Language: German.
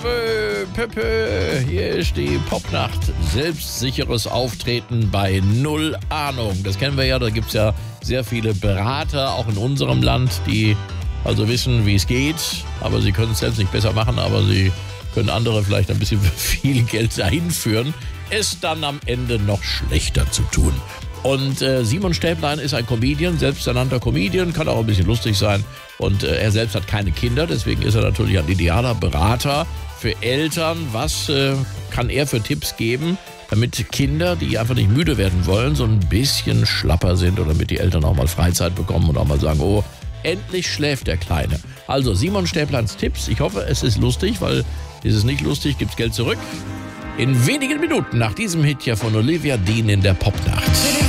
Pöpö, hier ist die Popnacht. Selbstsicheres Auftreten bei Null Ahnung. Das kennen wir ja, da gibt es ja sehr viele Berater, auch in unserem Land, die also wissen, wie es geht, aber sie können es selbst nicht besser machen, aber sie können andere vielleicht ein bisschen für viel Geld dahin führen, es dann am Ende noch schlechter zu tun. Und Simon Stäblein ist ein Comedian, selbsternannter Comedian, kann auch ein bisschen lustig sein. Und er selbst hat keine Kinder, deswegen ist er natürlich ein idealer Berater für Eltern. Was kann er für Tipps geben, damit Kinder, die einfach nicht müde werden wollen, so ein bisschen schlapper sind oder damit die Eltern auch mal Freizeit bekommen und auch mal sagen, oh, endlich schläft der Kleine. Also Simon Stäbleins Tipps. Ich hoffe, es ist lustig, weil ist es nicht lustig, gibt's Geld zurück. In wenigen Minuten nach diesem Hit hier von Olivia Dean in der Popnacht.